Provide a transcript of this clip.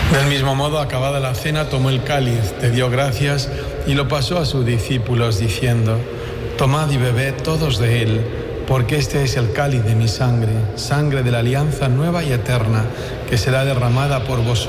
Del mismo modo, acabada la cena, tomó el cáliz, te dio gracias y lo pasó a sus discípulos, diciendo: Tomad y bebed todos de él, porque este es el cáliz de mi sangre, sangre de la alianza nueva y eterna, que será derramada por vosotros